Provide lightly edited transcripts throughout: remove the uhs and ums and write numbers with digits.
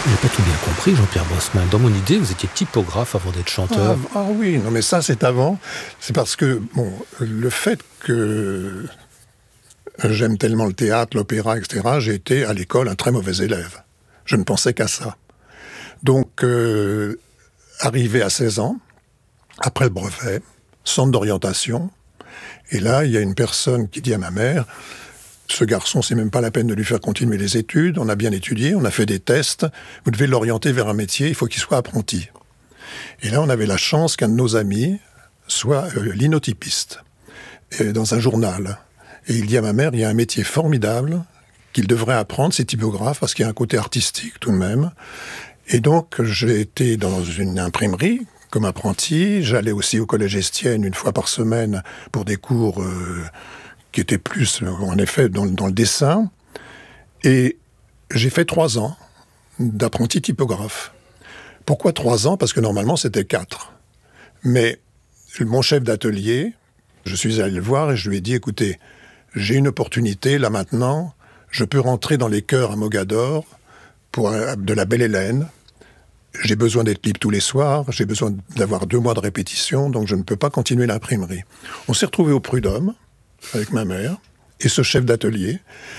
J'ai pas tout bien compris, Jean-Pierre Bosman. Dans mon idée, vous étiez typographe avant d'être chanteur. Ah oui, non mais ça c'est avant. C'est parce que, le fait que j'aime tellement le théâtre, l'opéra, etc., j'ai été à l'école un très mauvais élève. Je ne pensais qu'à ça. Donc, arrivé à 16 ans, après le brevet, centre d'orientation, et là, il y a une personne qui dit à ma mère: ce garçon, c'est même pas la peine de lui faire continuer les études, on a bien étudié, on a fait des tests, vous devez l'orienter vers un métier, il faut qu'il soit apprenti. Et là, on avait la chance qu'un de nos amis soit linotypiste, dans un journal. Et il dit à ma mère: il y a un métier formidable qu'il devrait apprendre, c'est typographe, parce qu'il y a un côté artistique tout de même. Et donc, j'ai été dans une imprimerie comme apprenti, j'allais aussi au collège Estienne une fois par semaine pour des cours qui étaient plus, en effet, dans le dessin. Et j'ai fait 3 ans d'apprenti typographe. Pourquoi 3 ans ? Parce que normalement, c'était 4. Mais mon chef d'atelier, je suis allé le voir et je lui ai dit: écoutez, j'ai une opportunité, là maintenant, je peux rentrer dans les chœurs à Mogador pour de la Belle Hélène. J'ai besoin d'être libre tous les soirs, j'ai besoin d'avoir 2 mois de répétition, donc je ne peux pas continuer l'imprimerie. On s'est retrouvés au Prud'homme, avec ma mère, et ce chef d'atelier.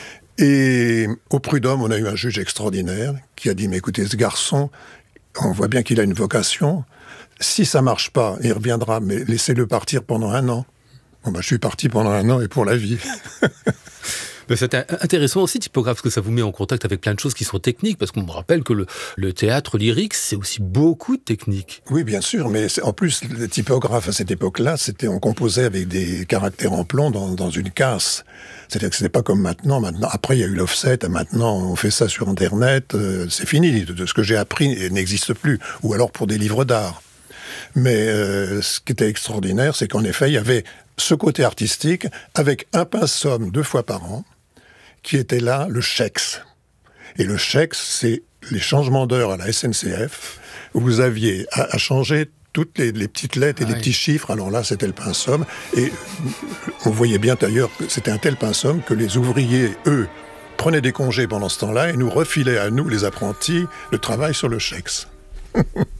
Et au Prud'homme, on a eu un juge extraordinaire qui a dit: mais écoutez, ce garçon, on voit bien qu'il a une vocation. Si ça marche pas, il reviendra, mais laissez-le partir pendant 1 an. Je suis parti pendant 1 an et pour la vie. Mais c'est intéressant aussi, typographe, parce que ça vous met en contact avec plein de choses qui sont techniques, parce qu'on me rappelle que le théâtre lyrique, c'est aussi beaucoup de techniques. Oui, bien sûr, mais en plus, le typographe à cette époque-là, on composait avec des caractères en plomb dans une casse. C'est-à-dire que c'était pas comme maintenant. Après, il y a eu l'offset, maintenant, on fait ça sur Internet, c'est fini. De ce que j'ai appris n'existe plus. Ou alors pour des livres d'art. Mais ce qui était extraordinaire, c'est qu'en effet, il y avait ce côté artistique avec un pinceau 2 fois par an, qui était là, le Chex. Et le Chex, c'est les changements d'heure à la SNCF, où vous aviez à changer toutes les petites lettres et les petits chiffres. Alors là, c'était le pinceau. Et on voyait bien d'ailleurs que c'était un tel pinceau que les ouvriers, eux, prenaient des congés pendant ce temps-là et nous refilaient à nous, les apprentis, le travail sur le Chex.